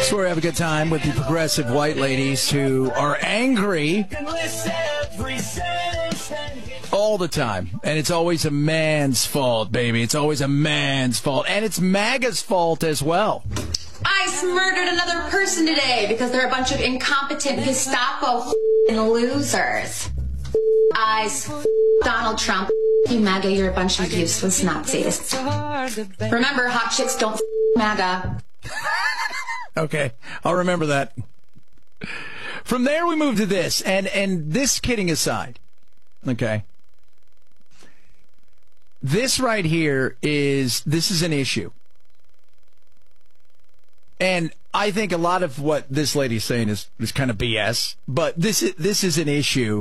So we have a good time with the progressive white ladies who are angry all the time. And it's always a man's fault, baby. It's always a man's fault. And it's MAGA's fault as well. ICE murdered another person today because they're a bunch of incompetent Gestapo losers. ICE, Donald Trump, you MAGA, you're a bunch of useless Nazis. Remember, hot chicks don't MAGA. Okay, I'll remember that. From there, we move to this, and this kidding aside, okay? This right here is an issue. And I think a lot of what this lady's saying is kind of BS, but this is an issue,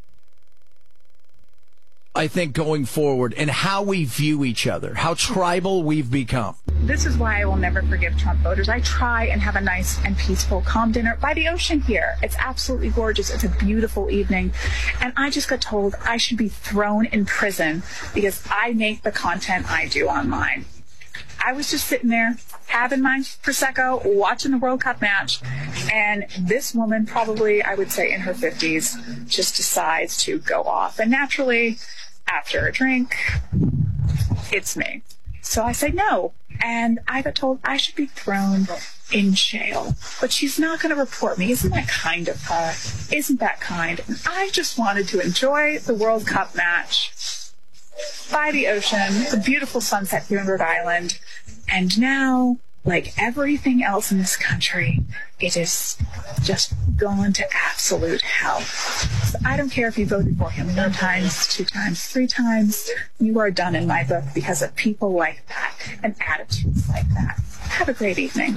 I think, going forward, and how we view each other, how tribal we've become. This is why I will never forgive Trump voters. I try and have a nice and peaceful, calm dinner by the ocean here. It's absolutely gorgeous. It's a beautiful evening. And I just got told I should be thrown in prison because I make the content I do online. I was just sitting there having my Prosecco, watching the World Cup match, and this woman, probably, I would say in her 50s, just decides to go off. And naturally, after a drink, it's me. So I say no. And I got told I should be thrown in jail. But she's not going to report me. Isn't that kind of her? Isn't that kind? And I just wanted to enjoy the World Cup match by the ocean, the beautiful sunset here in Rhode Island. And now, like everything else in this country, it is just gone to absolute hell. So I don't care if you voted for him 1 time, 2 times, 3 times. You are done in my book because of people like that and attitudes like that. Have a great evening.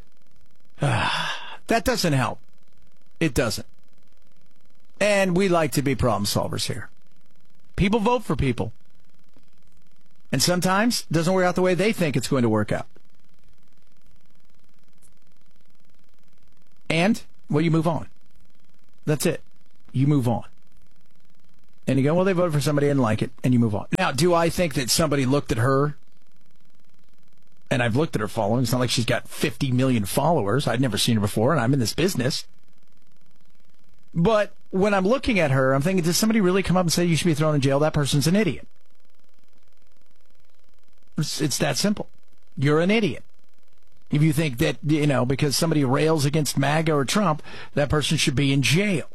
That doesn't help. It doesn't. And we like to be problem solvers here. People vote for people. And sometimes it doesn't work out the way they think it's going to work out. And, well, you move on. That's it. You move on. And you go, well, they voted for somebody and like it, and you move on. Now, do I think that somebody looked at her, and I've looked at her following, it's not like she's got 50 million followers. I'd never seen her before, and I'm in this business. But when I'm looking at her, I'm thinking, does somebody really come up and say you should be thrown in jail? That person's an idiot. It's that simple. You're an idiot. If you think that, because somebody rails against MAGA or Trump, that person should be in jail.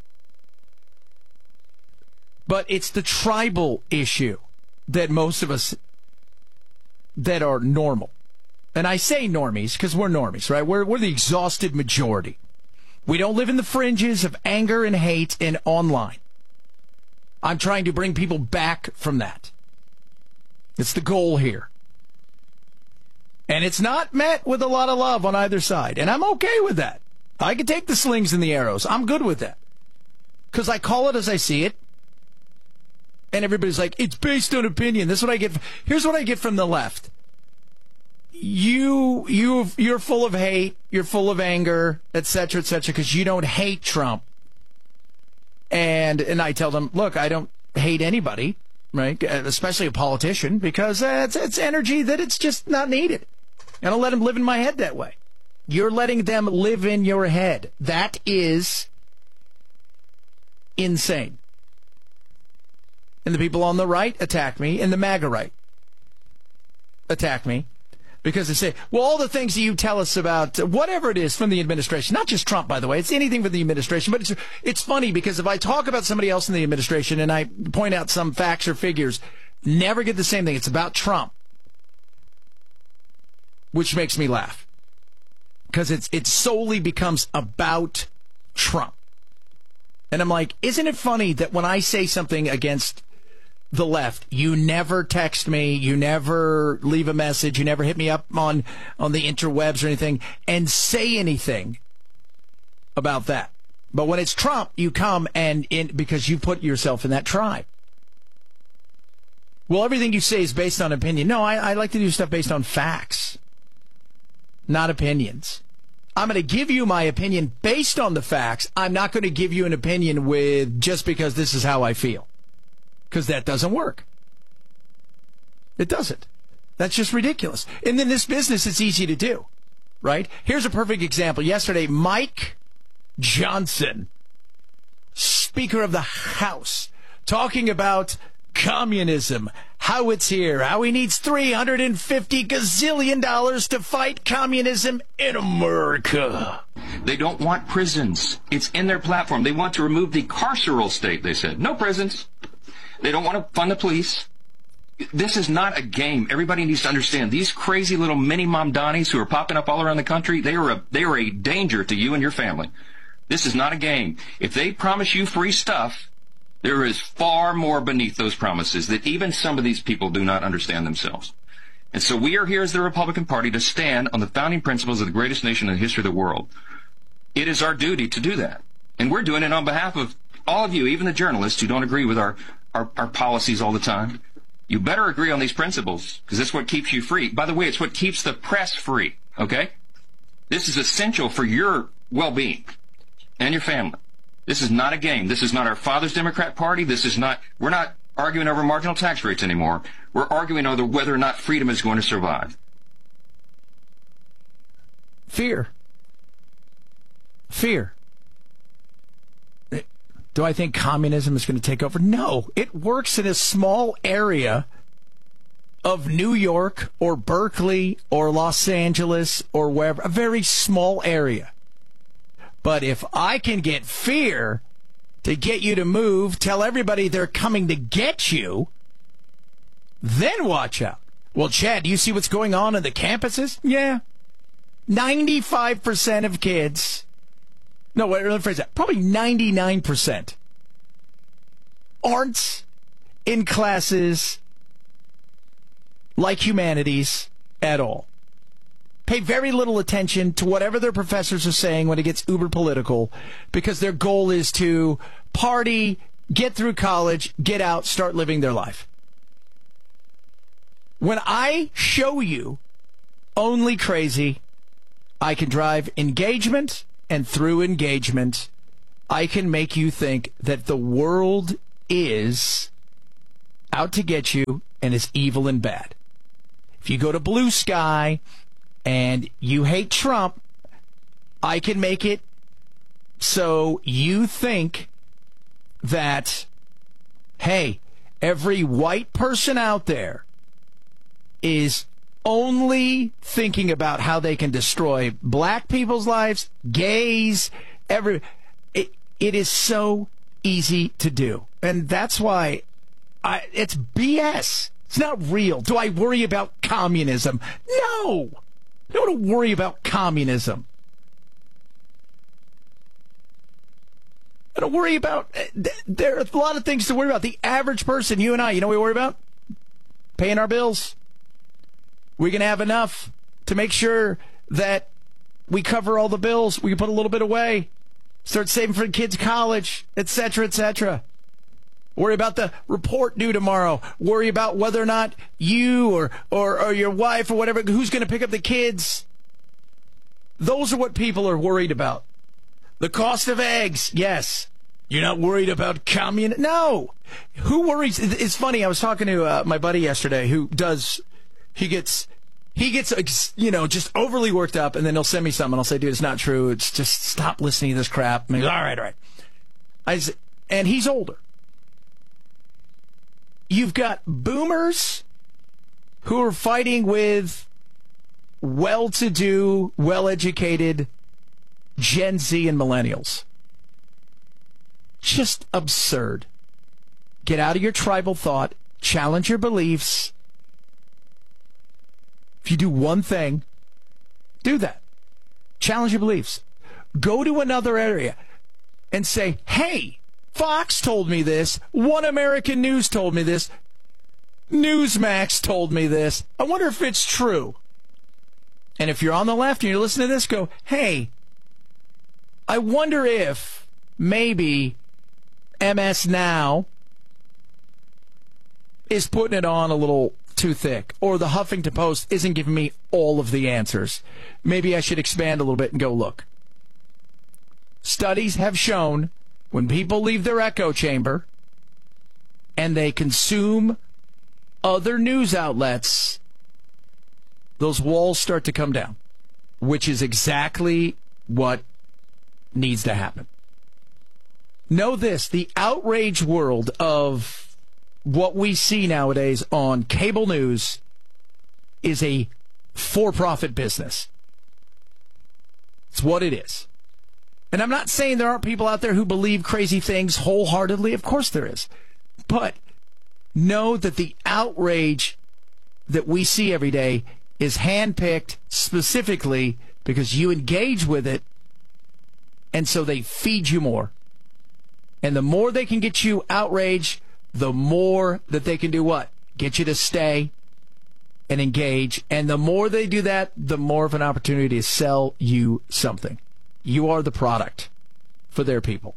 But it's the tribal issue that most of us that are normal. And I say normies because we're normies, right? We're the exhausted majority. We don't live in the fringes of anger and hate and online. I'm trying to bring people back from that. It's the goal here. And it's not met with a lot of love on either side. And I'm okay with that. I can take the slings and the arrows. I'm good with that. Because I call it as I see it. And everybody's like, it's based on opinion. This is what I get. Here's what I get from the left. You're full of hate. You're full of anger, et cetera, because you don't hate Trump. And I tell them, look, I don't hate anybody. Right, especially a politician, because it's energy that it's just not needed. I don't let them live in my head that way. You're letting them live in your head. That is insane. And the people on the right attack me, and the MAGA right attack me, because they say, well, all the things that you tell us about whatever it is from the administration, not just Trump, by the way, it's anything from the administration, but it's funny because if I talk about somebody else in the administration and I point out some facts or figures, never get the same thing. It's about Trump, which makes me laugh because it solely becomes about Trump. And I'm like, isn't it funny that when I say something against the left, you never text me, you never leave a message, you never hit me up on the interwebs or anything and say anything about that. But when it's Trump, you come because you put yourself in that tribe. Well, everything you say is based on opinion. No, I like to do stuff based on facts, not opinions. I'm going to give you my opinion based on the facts. I'm not going to give you an opinion with just because this is how I feel. Because that doesn't work. It doesn't. That's just ridiculous. And in this business, it's easy to do. right? Here's a perfect example. Yesterday, Mike Johnson, Speaker of the House, talking about communism, how it's here, how he needs $350 gazillion to fight communism in America. They don't want prisons. It's in their platform. They want to remove the carceral state, they said. No prisons. They don't want to fund the police. This is not a game. Everybody needs to understand. These crazy little mini Mamdanis who are popping up all around the country, they are a danger to you and your family. This is not a game. If they promise you free stuff, there is far more beneath those promises that even some of these people do not understand themselves. And so we are here as the Republican Party to stand on the founding principles of the greatest nation in the history of the world. It is our duty to do that. And we're doing it on behalf of all of you, even the journalists who don't agree with our policies all the time. You better agree on these principles, because it's what keeps you free. By the way, it's what keeps the press free, okay? This is essential for your well-being and your family. This is not a game. This is not our father's Democrat Party. We're not arguing over marginal tax rates anymore. We're arguing over whether or not freedom is going to survive. Fear. Do I think communism is going to take over? No. It works in a small area of New York or Berkeley or Los Angeles or wherever, a very small area. But if I can get fear to get you to move, tell everybody they're coming to get you, then watch out. Well, Chad, do you see what's going on in the campuses? Yeah. 95% of kids... No, wait, let me phrase that. Probably 99% aren't in classes like humanities at all. Pay very little attention to whatever their professors are saying when it gets uber political, because their goal is to party, get through college, get out, start living their life. When I show you only crazy, I can drive engagement, and through engagement, I can make you think that the world is out to get you and is evil and bad. If you go to Blue Sky and you hate Trump, I can make it so you think that, hey, every white person out there is only thinking about how they can destroy black people's lives, gays, it is so easy to do. And that's why it's BS. It's not real. Do I worry about communism? No. I don't want to worry about communism. I don't worry about, there are a lot of things to worry about. The average person, you and I, you know what we worry about? Paying our bills. We're going to have enough to make sure that we cover all the bills. We can put a little bit away. Start saving for the kids' college, etc., etc. Worry about the report due tomorrow. Worry about whether or not you or your wife or whatever, who's going to pick up the kids. Those are what people are worried about. The cost of eggs, yes. You're not worried about communism? No. Who worries? It's funny. I was talking to my buddy yesterday who does... He gets, just overly worked up, and then he'll send me something, and I'll say, dude, it's not true. It's just stop listening to this crap. And he goes, all right. And he's older. You've got boomers who are fighting with well-to-do, well-educated Gen Z and millennials. Just absurd. Get out of your tribal thought. Challenge your beliefs. If you do one thing, do that. Challenge your beliefs. Go to another area and say, hey, Fox told me this. One American News told me this. Newsmax told me this. I wonder if it's true. And if you're on the left and you're listening to this, go, hey, I wonder if maybe MS Now is putting it on a little too thick, or the Huffington Post isn't giving me all of the answers. Maybe I should expand a little bit and go look. Studies have shown when people leave their echo chamber and they consume other news outlets, those walls start to come down. which is exactly what needs to happen. Know this, the outrage world of what we see nowadays on cable news is a for-profit business. It's what it is. And I'm not saying there aren't people out there who believe crazy things wholeheartedly. Of course there is. But know that the outrage that we see every day is handpicked specifically because you engage with it, and so they feed you more. And the more they can get you outraged, the more that they can do what? Get you to stay and engage. And the more they do that, the more of an opportunity to sell you something. You are the product for their people.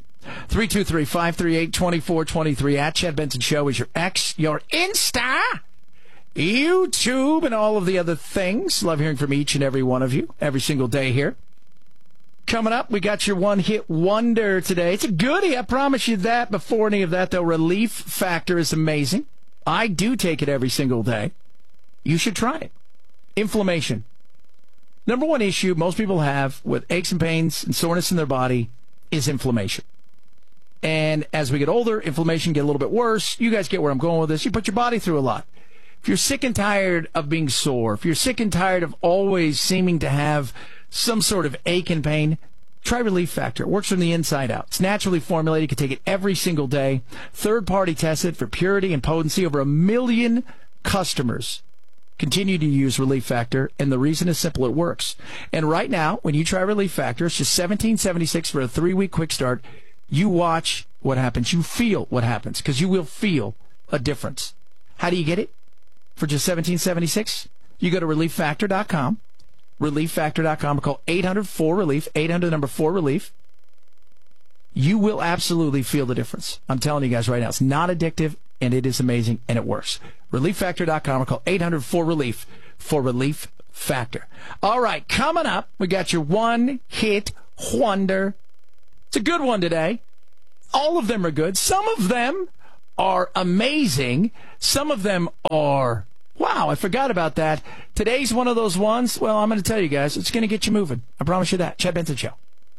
323-538-2423 at Chad Benson Show is your X, your Insta, YouTube, and all of the other things. Love hearing from each and every one of you every single day here. Coming up, we got your one-hit wonder today. It's a goodie, I promise you that. Before any of that, though, Relief Factor is amazing. I do take it every single day. You should try it. Inflammation. Number one issue most people have with aches and pains and soreness in their body is inflammation. And as we get older, inflammation get a little bit worse. You guys get where I'm going with this. You put your body through a lot. If you're sick and tired of being sore, if you're sick and tired of always seeming to have some sort of ache and pain, try Relief Factor. It works from the inside out. It's naturally formulated. You can take it every single day. Third-party tested for purity and potency. Over 1 million customers continue to use Relief Factor, and the reason is simple. It works. And right now, when you try Relief Factor, it's just $17.76 for a 3-week quick start. You watch what happens. You feel what happens, because you will feel a difference. How do you get it? For just $17.76, you go to ReliefFactor.com. ReliefFactor.com, or call 800-4-RELIEF, 800-4-RELIEF. You will absolutely feel the difference. I'm telling you guys right now, it's not addictive, and it is amazing, and it works. ReliefFactor.com, or call 800-4-RELIEF for Relief Factor. All right, coming up, we got your one-hit wonder. It's a good one today. All of them are good. Some of them are amazing. Some of them are, wow, I forgot about that. Today's one of those ones, well, I'm going to tell you guys, it's going to get you moving. I promise you that. Chad Benson Show.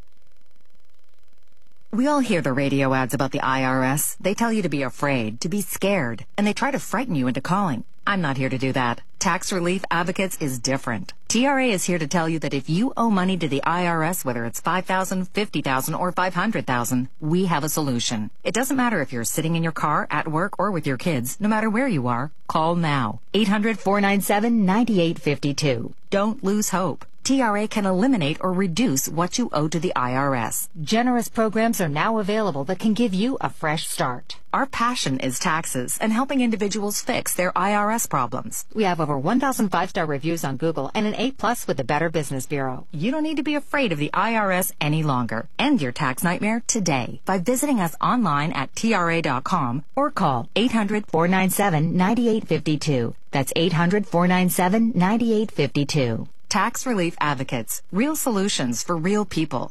We all hear the radio ads about the IRS. They tell you to be afraid, to be scared, and they try to frighten you into calling. I'm not here to do that. Tax Relief Advocates is different. TRA is here to tell you that if you owe money to the IRS, whether it's $5,000, $50,000, or $500,000, we have a solution. It doesn't matter if you're sitting in your car, at work, or with your kids. No matter where you are, call now. 800-497-9852. Don't lose hope. TRA can eliminate or reduce what you owe to the IRS. Generous programs are now available that can give you a fresh start. Our passion is taxes and helping individuals fix their IRS problems. We have over 1,000 5-star reviews on Google and an A+ with the Better Business Bureau. You don't need to be afraid of the IRS any longer. End your tax nightmare today by visiting us online at TRA.com or call 800-497-9852. That's 800-497-9852. Tax Relief Advocates. Real solutions for real people.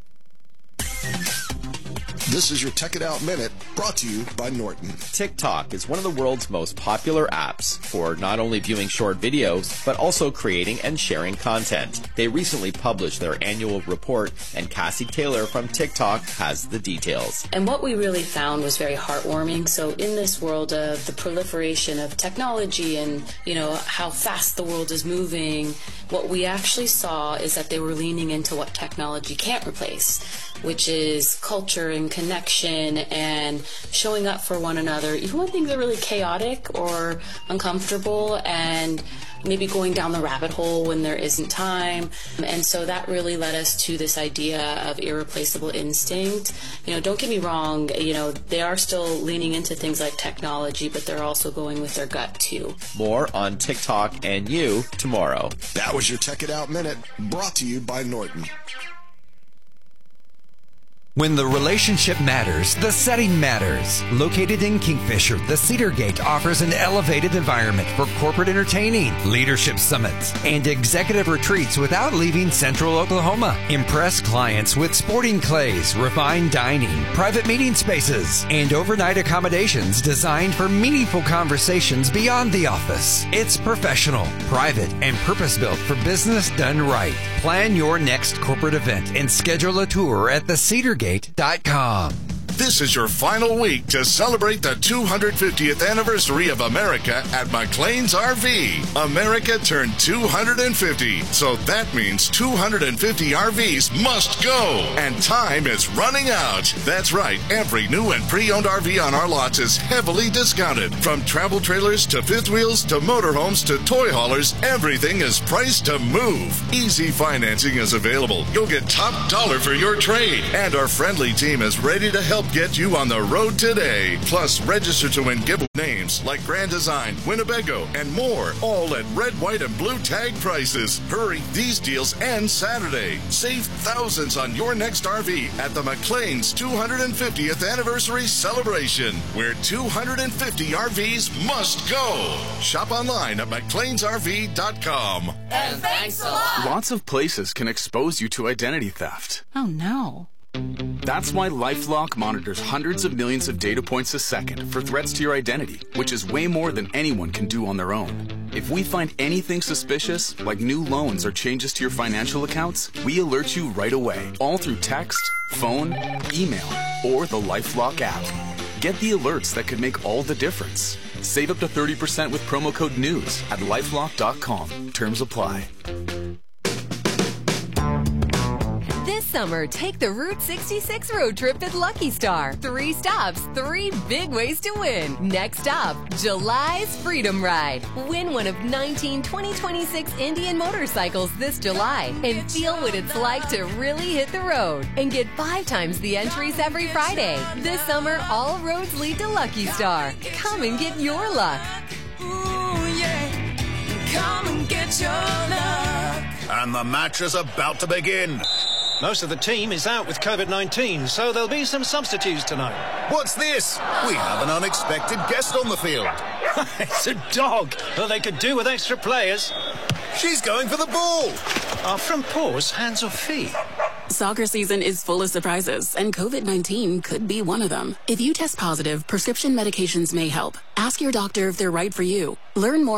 This is your Tech It Out Minute, brought to you by Norton. TikTok is one of the world's most popular apps for not only viewing short videos, but also creating and sharing content. They recently published their annual report, and Cassie Taylor from TikTok has the details. And what we really found was very heartwarming. So in this world of the proliferation of technology and, how fast the world is moving, what we actually saw is that they were leaning into what technology can't replace, which is culture and connection and showing up for one another, even when things are really chaotic or uncomfortable, and maybe going down the rabbit hole when there isn't time. And so that really led us to this idea of irreplaceable instinct. Don't get me wrong, they are still leaning into things like technology, but they're also going with their gut too. More on TikTok and you tomorrow. That was your Tech It Out Minute, brought to you by Norton. When the relationship matters, the setting matters. Located in Kingfisher, the Cedar Gate offers an elevated environment for corporate entertaining, leadership summits, and executive retreats without leaving Central Oklahoma. Impress clients with sporting clays, refined dining, private meeting spaces, and overnight accommodations designed for meaningful conversations beyond the office. It's professional, private, and purpose-built for business done right. Plan your next corporate event and schedule a tour at theCedarGate.com. This is your final week to celebrate the 250th anniversary of America at McLean's RV. America turned 250, so that means 250 RVs must go, and time is running out. That's right, every new and pre-owned RV on our lots is heavily discounted. From travel trailers to fifth wheels to motorhomes to toy haulers, everything is priced to move. Easy financing is available. You'll get top dollar for your trade, and our friendly team is ready to help get you on the road today. Plus, register to win giveaway names like Grand Design, Winnebago, and more, all at red, white, and blue tag prices. Hurry, these deals end Saturday. Save thousands on your next RV at the McLean's 250th anniversary celebration, where 250 RVs must go. Shop online at McLeansRV.com. And thanks a lot. Lots of places can expose you to identity theft. Oh no. That's why LifeLock monitors hundreds of millions of data points a second for threats to your identity, which is way more than anyone can do on their own. If we find anything suspicious, like new loans or changes to your financial accounts, we alert you right away, all through text, phone, email, or the LifeLock app. Get the alerts that could make all the difference. Save up to 30% with promo code NEWS at LifeLock.com. Terms apply. This summer, take the Route 66 road trip at Lucky Star. 3 stops, 3 big ways to win. Next up, July's Freedom Ride. Win one of 19 2026 Indian motorcycles this July and feel what it's like to really hit the road. And get 5 times the entries every Friday. This summer, all roads lead to Lucky Star. Come and get your luck. Ooh, yeah. Come and get your luck. And the match is about to begin. Most of the team is out with COVID-19, so there'll be some substitutes tonight. What's this? We have an unexpected guest on the field. It's a dog. Well, they could do with extra players. She's going for the ball. Are front paws hands or feet? Soccer season is full of surprises, and COVID-19 could be one of them. If you test positive, prescription medications may help. Ask your doctor if they're right for you. Learn more